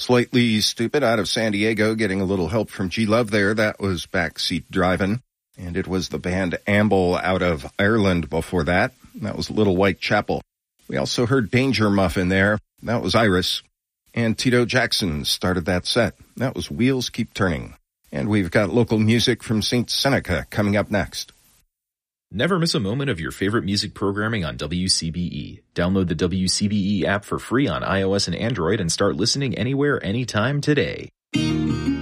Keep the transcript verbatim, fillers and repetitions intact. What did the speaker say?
Slightly Stupid out of San Diego, getting a little help from G-Love there. That was Backseat Drivin'. And it was the band Amble out of Ireland before that. That was Little Whitechapel. We also heard Danger Muffin there. That was Iris. And Tito Jackson started that set. That was Wheels Keep Turning. And we've got local music from Saint Seneca coming up next. Never miss a moment of your favorite music programming on W C B E. Download the W C B E app for free on iOS and Android and start listening anywhere, anytime today.